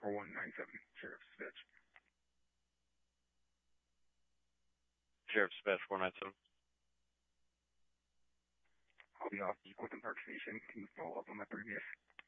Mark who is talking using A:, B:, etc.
A: 4197, Sheriff Smith.
B: Sheriff Smith, 497.
A: I'll be off the Clifton Park Station. Can you follow up on my previous